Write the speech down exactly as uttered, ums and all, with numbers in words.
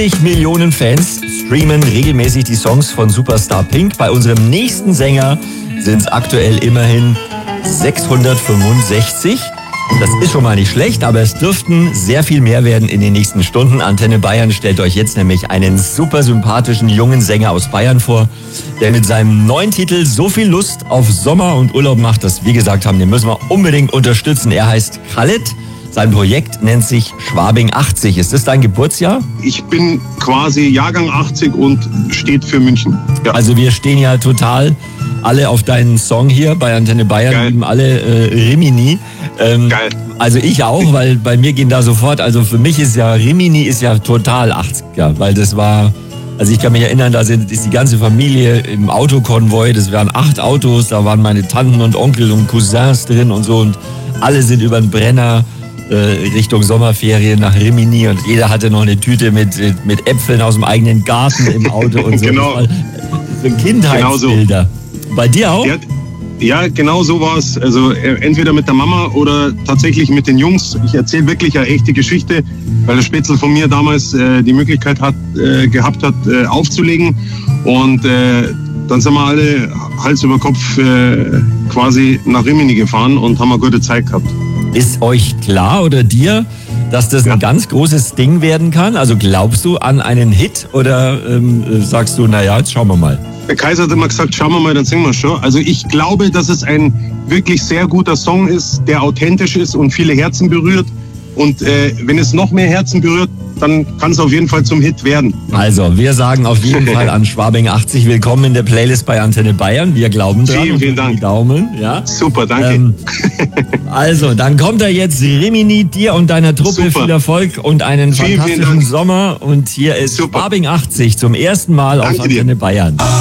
Millionen Fans streamen regelmäßig die Songs von Superstar Pink. Bei unserem nächsten Sänger sind es aktuell immerhin sechshundertfünfundsechzig. Das ist schon mal nicht schlecht, aber es dürften sehr viel mehr werden in den nächsten Stunden. Antenne Bayern stellt euch jetzt nämlich einen super sympathischen jungen Sänger aus Bayern vor, der mit seinem neuen Titel so viel Lust auf Sommer und Urlaub macht, dass wir gesagt haben, den müssen wir unbedingt unterstützen. Er heißt Khaled. Sein Projekt nennt sich Schwabing achtzig. Ist das dein Geburtsjahr? Ich bin quasi Jahrgang achtzig und steht für München. Ja. Also wir stehen ja total alle auf deinen Song hier bei Antenne Bayern, Geil. lieben alle äh, Rimini. Ähm, Geil. Also ich auch, weil bei mir gehen da sofort, also für mich ist ja, Rimini ist ja total achtziger, weil das war, also ich kann mich erinnern, da sind, ist die ganze Familie im Autokonvoi, das waren acht Autos, da waren meine Tanten und Onkel und Cousins drin und so und alle sind über den Brenner Richtung Sommerferien nach Rimini und jeder hatte noch eine Tüte mit, mit Äpfeln aus dem eigenen Garten im Auto und so. Genau. So Kindheitsbilder. Genau so. Bei dir auch? Ja, ja, genau so war es. Also entweder mit der Mama oder tatsächlich mit den Jungs. Ich erzähle wirklich eine echte Geschichte, weil der Spätzl von mir damals äh, die Möglichkeit hat, äh, gehabt hat, äh, aufzulegen. Und äh, dann sind wir alle Hals über Kopf äh, quasi nach Rimini gefahren und haben eine gute Zeit gehabt. Ist euch klar oder dir, dass das ja. ein ganz großes Ding werden kann? Also glaubst du an einen Hit oder ähm, sagst du, naja, jetzt schauen wir mal? Der Kaiser hat immer gesagt, schauen wir mal, dann singen wir schon. Also ich glaube, dass es ein wirklich sehr guter Song ist, der authentisch ist und viele Herzen berührt. Und äh, wenn es noch mehr Herzen berührt, dann kann es auf jeden Fall zum Hit werden. Also, wir sagen auf jeden Fall an Schwabing achtzig willkommen in der Playlist bei Antenne Bayern. Wir glauben dran. Vielen, vielen Dank. Daumen, ja. Super, danke. Ähm, also, dann kommt da jetzt Rimini, dir und deiner Truppe Super. Viel Erfolg und einen Vielen, fantastischen vielen Dank. Sommer. Und hier ist Super. Schwabing achtzig zum ersten Mal Danke auf Antenne dir. Bayern.